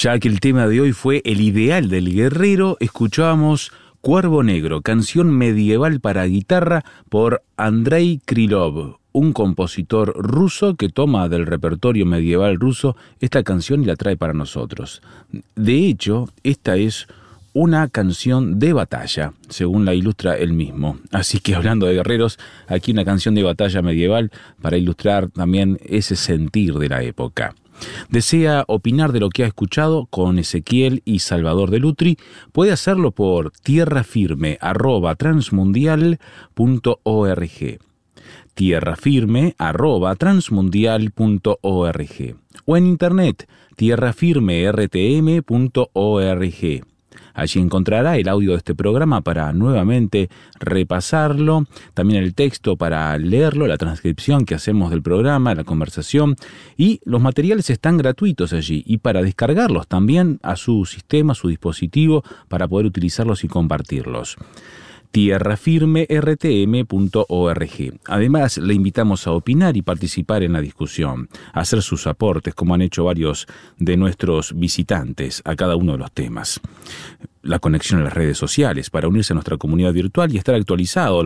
Ya que el tema de hoy fue el ideal del guerrero, escuchábamos Cuervo Negro, canción medieval para guitarra por Andrei Krylov, un compositor ruso que toma del repertorio medieval ruso esta canción y la trae para nosotros. De hecho, esta es una canción de batalla, según la ilustra él mismo. Así que hablando de guerreros, aquí una canción de batalla medieval para ilustrar también ese sentir de la época. ¿Desea opinar de lo que ha escuchado con Ezequiel y Salvador de Lutri? Puede hacerlo por tierrafirme@transmundial.org, tierrafirme@transmundial.org, o en internet tierrafirmertm.org. Allí encontrará el audio de este programa para nuevamente repasarlo, también el texto para leerlo, la transcripción que hacemos del programa, la conversación, y los materiales están gratuitos allí, y para descargarlos también a su sistema, a su dispositivo, para poder utilizarlos y compartirlos. tierrafirmertm.org. Además, le invitamos a opinar y participar en la discusión, a hacer sus aportes, como han hecho varios de nuestros visitantes a cada uno de los temas. La conexión a las redes sociales para unirse a nuestra comunidad virtual y estar actualizado